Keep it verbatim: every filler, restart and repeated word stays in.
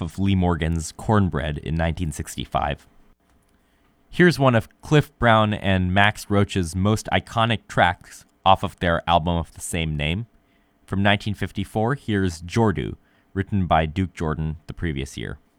off of Lee Morgan's Cornbread in nineteen sixty-five. Here's one of Cliff Brown and Max Roach's most iconic tracks off of their album of the same name. From nineteen fifty-four, here's Jordu, written by Duke Jordan the previous year.